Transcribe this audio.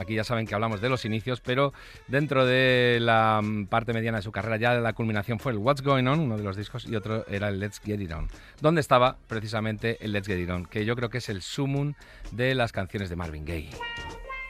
Aquí ya saben que hablamos de los inicios, pero dentro de la parte mediana de su carrera, ya la culminación fue el What's Going On, uno de los discos, y otro era el Let's Get It On, donde estaba precisamente el Let's Get It On, que yo creo que es el sumum de las canciones de Marvin Gaye.